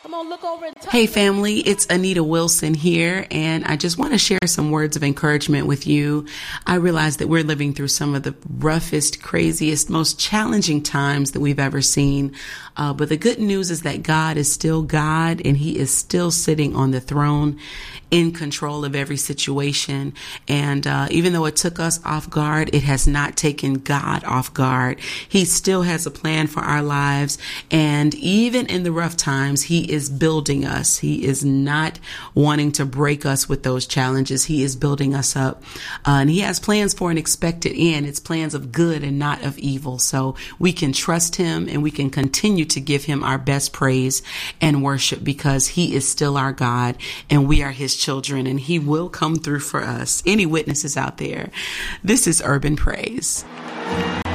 Hey family, it's Anita Wilson here, and I just want to share some words of encouragement with you. I realize that we're living through some of the roughest, craziest, most challenging times that we've ever seen. But the good news is that God is still God, and He is still sitting on the throne in control of every situation. And even though it took us off guard, it has not taken God off guard. He still has a plan for our lives. And even in the rough times, He is building us. He is not wanting to break us with those challenges. He is building us up. And He has plans for an expected end. It's plans of good and not of evil. So we can trust Him, and we can continue to give Him our best praise and worship, because He is still our God and we are His children, and He will come through for us. Any witnesses out there? This is Urban Praise.